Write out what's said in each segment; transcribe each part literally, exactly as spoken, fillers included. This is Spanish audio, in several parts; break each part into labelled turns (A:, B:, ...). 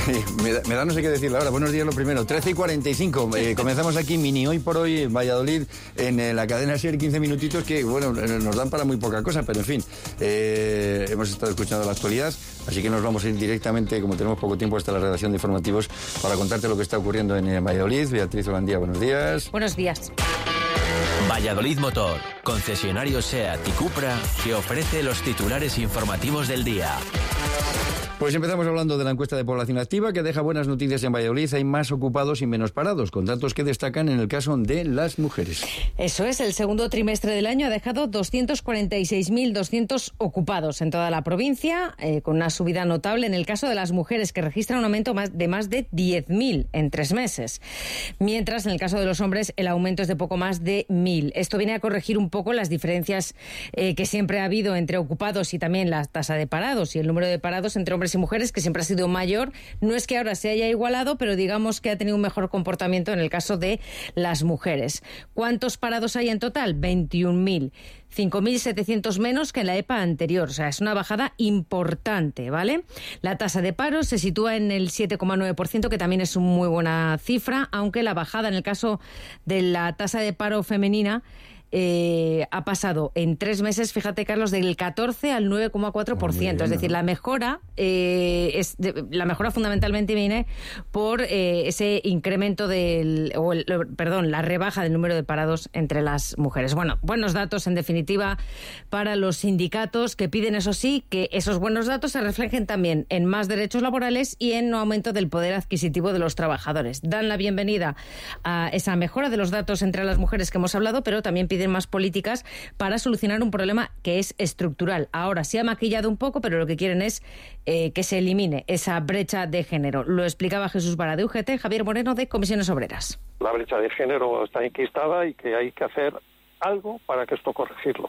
A: me, da, me da no sé qué decirle ahora. Buenos días, lo primero. trece y cuarenta y cinco. Eh, comenzamos aquí, mini hoy por hoy, en Valladolid, en eh, la cadena SER, quince minutitos que, bueno, nos dan para muy poca cosa, pero en fin, eh, hemos estado escuchando la actualidad, así que nos vamos a ir directamente, como tenemos poco tiempo, hasta la redacción de informativos para contarte lo que está ocurriendo en eh, Valladolid. Beatriz Holandía, buenos días.
B: Buenos días.
C: Valladolid Motor, concesionario SEAT y Cupra, que ofrece los titulares informativos del día.
A: Pues empezamos hablando de la encuesta de población activa, que deja buenas noticias en Valladolid. Hay más ocupados y menos parados, con datos que destacan en el caso de las mujeres.
B: Eso es, el segundo trimestre del año ha dejado doscientos cuarenta y seis mil doscientos ocupados en toda la provincia, eh, con una subida notable en el caso de las mujeres, que registran un aumento más de más de diez mil en tres meses. Mientras, en el caso de los hombres, el aumento es de poco más de mil. Esto viene a corregir un poco las diferencias eh, que siempre ha habido entre ocupados y también la tasa de parados y el número de parados entre hombres y mujeres, que siempre ha sido mayor. No es que ahora se haya igualado, pero digamos que ha tenido un mejor comportamiento en el caso de las mujeres. ¿Cuántos parados hay en total? veintiún mil. cinco mil setecientos menos que en la E P A anterior. O sea, es una bajada importante, ¿vale? La tasa de paro se sitúa en el siete coma nueve por ciento, que también es una muy buena cifra, aunque la bajada en el caso de la tasa de paro femenina Eh, ha pasado en tres meses, fíjate, Carlos, del catorce al nueve coma cuatro por ciento. Es decir, la mejora eh, es de, la mejora fundamentalmente viene por eh, ese incremento del, o el, perdón, la rebaja del número de parados entre las mujeres. Bueno, buenos datos en definitiva para los sindicatos, que piden, eso sí, que esos buenos datos se reflejen también en más derechos laborales y en un aumento del poder adquisitivo de los trabajadores. Dan la bienvenida a esa mejora de los datos entre las mujeres que hemos hablado, pero también piden más políticas para solucionar un problema que es estructural. Ahora se ha maquillado un poco, pero lo que quieren es eh, que se elimine esa brecha de género. Lo explicaba Jesús Vara de U G T, Javier Moreno de Comisiones Obreras.
D: La brecha de género está enquistada y que hay que hacer algo para que esto corregirlo.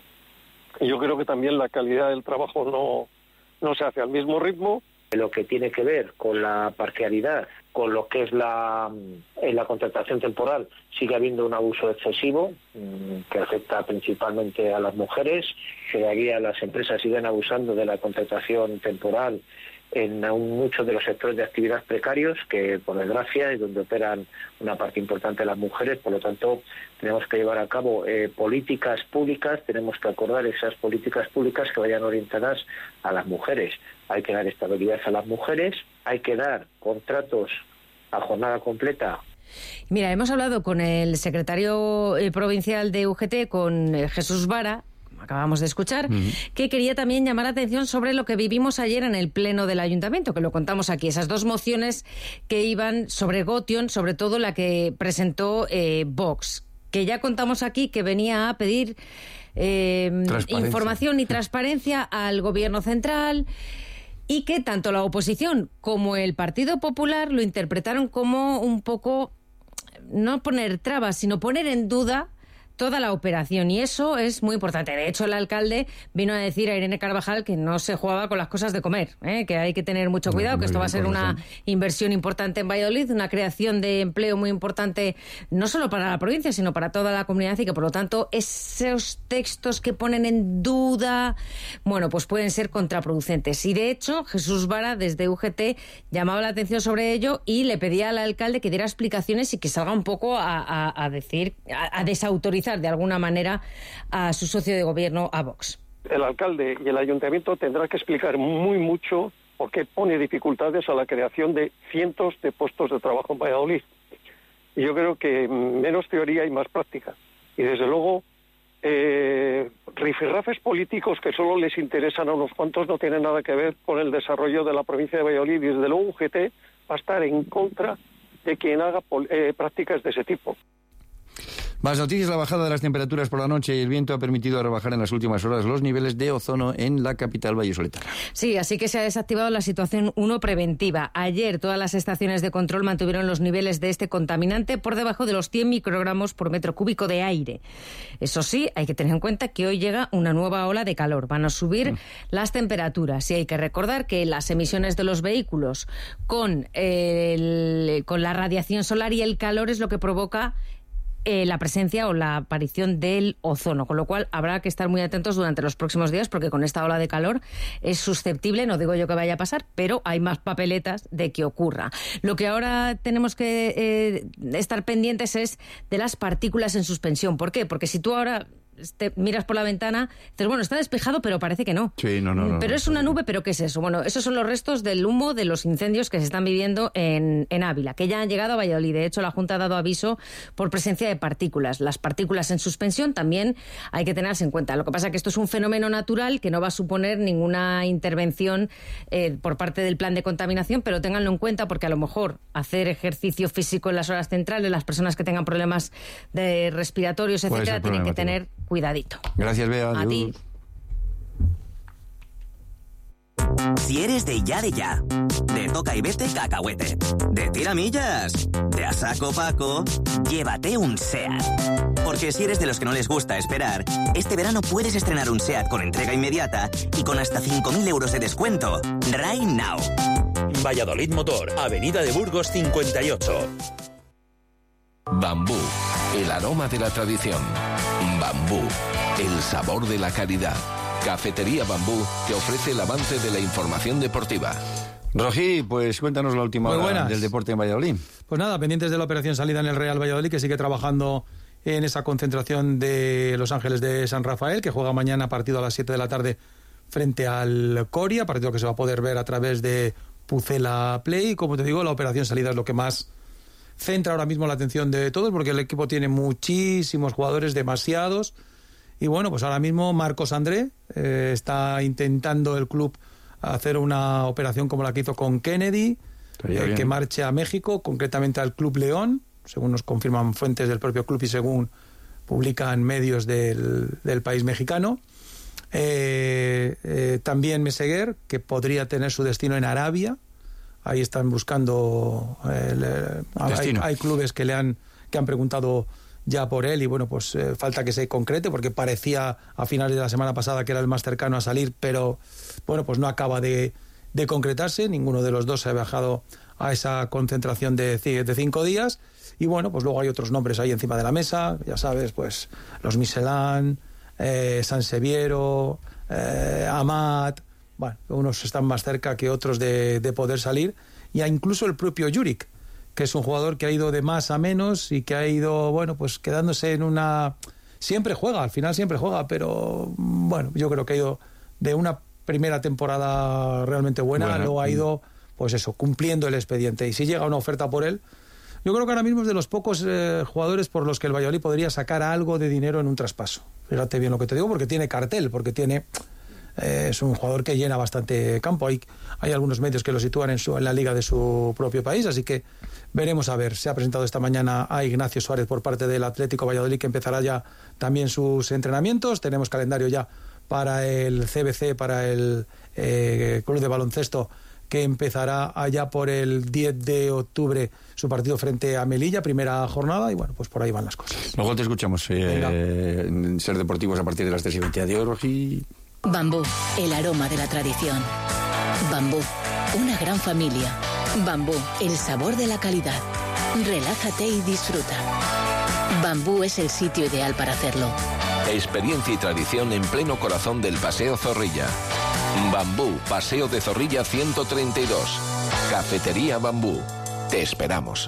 D: Y yo creo que también la calidad del trabajo no, no se hace al mismo ritmo.
E: Lo que tiene que ver con la parcialidad, con lo que es la, en la contratación temporal, sigue habiendo un abuso excesivo que afecta principalmente a las mujeres. Todavía las empresas siguen abusando de la contratación temporal en aún muchos de los sectores de actividad precarios, que por desgracia es donde operan una parte importante de las mujeres. Por lo tanto, tenemos que llevar a cabo eh, políticas públicas, tenemos que acordar esas políticas públicas que vayan orientadas a las mujeres. Hay que dar estabilidad a las mujeres, hay que dar contratos a jornada completa.
B: Mira, hemos hablado con el secretario eh, provincial de U G T, con eh, Jesús Vara, acabamos de escuchar, uh-huh. que quería también llamar la atención sobre lo que vivimos ayer en el pleno del ayuntamiento, que lo contamos aquí, esas dos mociones que iban sobre Gotion, sobre todo la que presentó eh, Vox, que ya contamos aquí que venía a pedir eh, información y transparencia al gobierno central, y que tanto la oposición como el Partido Popular lo interpretaron como un poco, no poner trabas, sino poner en duda toda la operación, y eso es muy importante. De hecho, el alcalde vino a decir a Irene Carvajal que no se jugaba con las cosas de comer, ¿eh? Que hay que tener mucho cuidado, no, que esto va a ser una inversión importante en Valladolid, una creación de empleo muy importante, no solo para la provincia, sino para toda la comunidad, y que, por lo tanto, esos textos que ponen en duda, bueno, pues pueden ser contraproducentes. Y, de hecho, Jesús Vara, desde U G T, llamaba la atención sobre ello y le pedía al alcalde que diera explicaciones y que salga un poco a, a, a decir, a, a desautorizar de alguna manera a su socio de gobierno, a Vox.
D: El alcalde y el ayuntamiento tendrán que explicar muy mucho por qué pone dificultades a la creación de cientos de puestos de trabajo en Valladolid. Y yo creo que menos teoría y más práctica. Y desde luego, eh, rifirrafes políticos que solo les interesan a unos cuantos no tienen nada que ver con el desarrollo de la provincia de Valladolid. Y desde luego U G T va a estar en contra de quien haga eh, prácticas de ese tipo.
A: Más noticias: la bajada de las temperaturas por la noche y el viento ha permitido rebajar en las últimas horas los niveles de ozono en la capital vallisoletana.
B: Sí, así que se ha desactivado la situación uno preventiva. Ayer todas las estaciones de control mantuvieron los niveles de este contaminante por debajo de los cien microgramos por metro cúbico de aire. Eso sí, hay que tener en cuenta que hoy llega una nueva ola de calor. Van a subir mm. las temperaturas, y hay que recordar que las emisiones de los vehículos con, el, con la radiación solar y el calor es lo que provoca eh, la presencia o la aparición del ozono, con lo cual habrá que estar muy atentos durante los próximos días, porque con esta ola de calor es susceptible, no digo yo que vaya a pasar, pero hay más papeletas de que ocurra. Lo que ahora tenemos que eh, estar pendientes es de las partículas en suspensión. ¿Por qué? Porque si tú ahora te miras por la ventana, dices, bueno, está despejado, pero parece que no.
A: Sí, no, no, no.
B: Pero
A: no,
B: es
A: no,
B: una
A: no.
B: nube, ¿pero qué es eso? Bueno, esos son los restos del humo de los incendios que se están viviendo en, en Ávila, que ya han llegado a Valladolid. De hecho, la Junta ha dado aviso por presencia de partículas. Las partículas en suspensión también hay que tenerlas en cuenta. Lo que pasa es que esto es un fenómeno natural que no va a suponer ninguna intervención eh, por parte del plan de contaminación, pero ténganlo en cuenta porque a lo mejor hacer ejercicio físico en las horas centrales, las personas que tengan problemas de respiratorios,
A: Puede
B: etcétera,
A: ser
B: tienen que
A: problemático.
B: tener cuidadito.
A: Gracias, Bea.
B: A ti.
F: Si eres de ya de ya, de toca y vete cacahuete, de tiramillas, de a saco Paco, llévate un SEAT. Porque si eres de los que no les gusta esperar, este verano puedes estrenar un SEAT con entrega inmediata y con hasta cinco mil euros de descuento. Right now.
G: Valladolid Motor, Avenida de Burgos cincuenta y ocho.
H: Bambú, el aroma de la tradición. Bambú, el sabor de la calidad. Cafetería Bambú te ofrece el avance de la información deportiva.
A: Rojí, pues cuéntanos la última
I: Muy
A: hora
I: buenas.
A: del deporte en Valladolid.
I: Pues nada, pendientes de la operación salida en el Real Valladolid, que sigue trabajando en esa concentración de Los Ángeles de San Rafael, que juega mañana partido a las siete de la tarde frente al Coria, partido que se va a poder ver a través de Pucela Play. Y como te digo, la operación salida es lo que más centra ahora mismo la atención de todos, porque el equipo tiene muchísimos jugadores, demasiados. Y bueno, pues ahora mismo Marcos André eh, está intentando el club hacer una operación como la que hizo con Kennedy, eh, que marche a México, concretamente al Club León, según nos confirman fuentes del propio club y según publican medios del, del país mexicano. Eh, eh, también Meseguer, que podría tener su destino en Arabia. Ahí están buscando... Eh, le, hay, hay clubes que le han, que han preguntado ya por él y bueno, pues eh, falta que se concrete porque parecía a finales de la semana pasada que era el más cercano a salir, pero bueno, pues no acaba de, de concretarse. Ninguno de los dos se ha bajado a esa concentración de, de cinco días y bueno, pues luego hay otros nombres ahí encima de la mesa, ya sabes, pues los Michelin, eh, San Seviero, eh, Amat, bueno, unos están más cerca que otros de, de poder salir, y incluso el propio Juric, que es un jugador que ha ido de más a menos y que ha ido, bueno, pues quedándose en una... Siempre juega, al final siempre juega, pero bueno, yo creo que ha ido de una primera temporada realmente buena,
A: Buena.
I: luego ha ido, pues eso, cumpliendo el expediente. Y si llega una oferta por él, yo creo que ahora mismo es de los pocos eh, jugadores por los que el Valladolid podría sacar algo de dinero en un traspaso. Fíjate bien lo que te digo, porque tiene cartel, porque tiene... Eh, es un jugador que llena bastante campo. Hay, hay algunos medios que lo sitúan en, su, en la liga de su propio país, así que veremos a ver. Se ha presentado esta mañana a Ignacio Suárez por parte del Atlético Valladolid, que empezará ya también sus entrenamientos. Tenemos calendario ya para el C B C, para el eh, Club de Baloncesto, que empezará allá por el diez de octubre su partido frente a Melilla, primera jornada, y bueno, pues por ahí van las cosas.
A: Luego te escuchamos eh, en Ser Deportivos a partir de las tres y veinte. Adiós, Rojí.
J: Bambú, el aroma de la tradición. Bambú, una gran familia. Bambú, el sabor de la calidad. Relájate y disfruta. Bambú es el sitio ideal para hacerlo.
H: Experiencia y tradición en pleno corazón del Paseo Zorrilla. Bambú, Paseo de Zorrilla ciento treinta y dos. Cafetería Bambú. Te esperamos.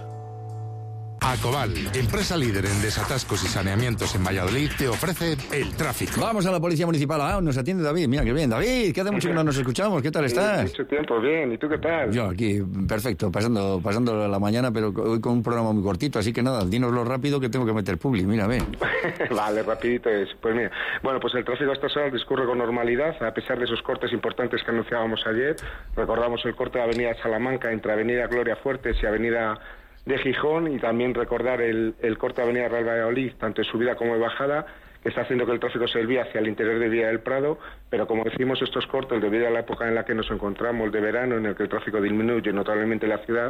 K: Acobal, empresa líder en desatascos y saneamientos en Valladolid, te ofrece el tráfico.
A: Vamos a la Policía Municipal. Ah, nos atiende David. Mira, qué bien. David, que hace mucho que no nos escuchamos. ¿Qué tal estás?
L: Sí, mucho tiempo, bien. ¿Y tú qué tal?
A: Yo aquí, perfecto, pasando pasando la mañana, pero hoy con un programa muy cortito, así que nada, dínoslo rápido que tengo que meter publi. Mira, ve.
L: Vale, rapidito es. Pues mira, bueno, pues el tráfico a estas horas discurre con normalidad, a pesar de esos cortes importantes que anunciábamos ayer. Recordamos el corte de Avenida Salamanca entre Avenida Gloria Fuertes y Avenida de Gijón, y también recordar el, el corte de Avenida Real Valladolid, tanto en subida como en bajada, que está haciendo que el tráfico se desvíe hacia el interior de Villa del Prado, pero como decimos, estos cortes, debido a la época en la que nos encontramos, de verano, en el que el tráfico disminuye notablemente en la ciudad,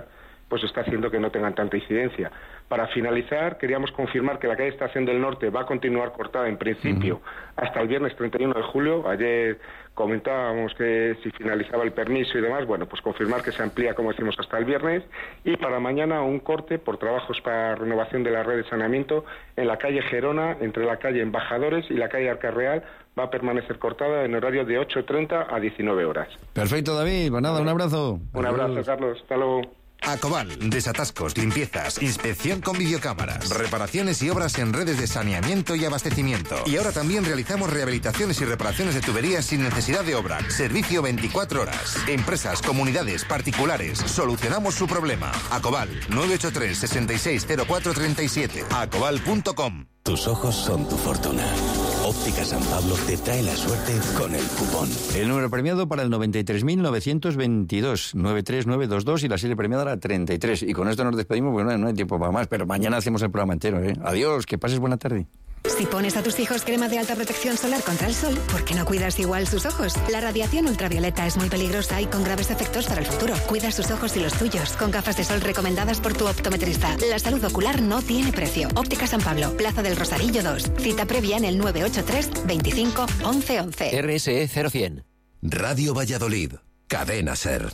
L: pues está haciendo que no tengan tanta incidencia. Para finalizar, queríamos confirmar que la calle Estación del Norte va a continuar cortada en principio uh-huh. hasta el viernes treinta y uno de julio. Ayer comentábamos que si finalizaba el permiso y demás, bueno, pues confirmar que se amplía, como decimos, hasta el viernes. Y para mañana un corte por trabajos para renovación de la red de saneamiento en la calle Gerona, entre la calle Embajadores y la calle Arca Real, va a permanecer cortada en horario de ocho treinta a diecinueve horas.
A: Perfecto, David. Pues nada, un abrazo.
L: Un abrazo, Adiós. Carlos. Hasta luego.
K: Acoval, desatascos, limpiezas, inspección con videocámaras, reparaciones y obras en redes de saneamiento y abastecimiento. Y ahora también realizamos rehabilitaciones y reparaciones de tuberías sin necesidad de obra. Servicio veinticuatro horas. Empresas, comunidades, particulares. Solucionamos su problema. Acoval, nueve ocho tres, seis seis cero cuatro tres siete. acoval punto com.
M: Tus ojos son tu fortuna. Óptica San Pablo te trae la suerte con el cupón.
A: El número premiado para el noventa y tres mil novecientos veintidós, noventa y tres mil novecientos veintidós y la serie premiada la treinta y tres. Y con esto nos despedimos, porque no, no hay tiempo para más, pero mañana hacemos el programa entero, ¿eh? Adiós, que pases buena tarde.
N: Si pones a tus hijos crema de alta protección solar contra el sol, ¿por qué no cuidas igual sus ojos? La radiación ultravioleta es muy peligrosa y con graves efectos para el futuro. Cuida sus ojos y los tuyos con gafas de sol recomendadas por tu optometrista. La salud ocular no tiene precio. Óptica San Pablo, Plaza del Rosarillo dos. Cita previa en el nueve ocho tres, veinticinco, once once.
C: R S E cero cien.
M: Radio Valladolid. Cadena SER.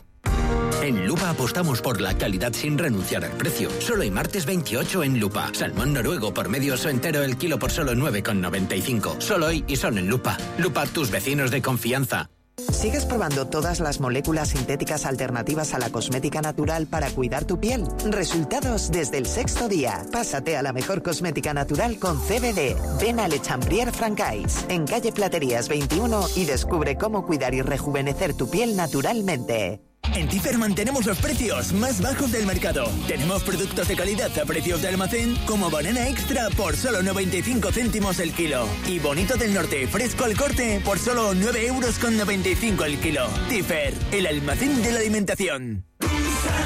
O: En Lupa apostamos por la calidad sin renunciar al precio. Solo hay martes veintiocho en Lupa. Salmón noruego por medio oso entero el kilo por solo nueve con noventa y cinco. Solo hoy y solo en Lupa. Lupa, tus vecinos de confianza.
P: ¿Sigues probando todas las moléculas sintéticas alternativas a la cosmética natural para cuidar tu piel? Resultados desde el sexto día. Pásate a la mejor cosmética natural con C B D. Ven a Le Champrier Francais, en calle Platerías veintiuno, y descubre cómo cuidar y rejuvenecer tu piel naturalmente.
Q: En Tifer mantenemos los precios más bajos del mercado. Tenemos productos de calidad a precios de almacén, como banana extra por solo noventa y cinco céntimos el kilo. Y bonito del norte, fresco al corte, por solo nueve euros con noventa y cinco el kilo. Tifer, el almacén de la alimentación.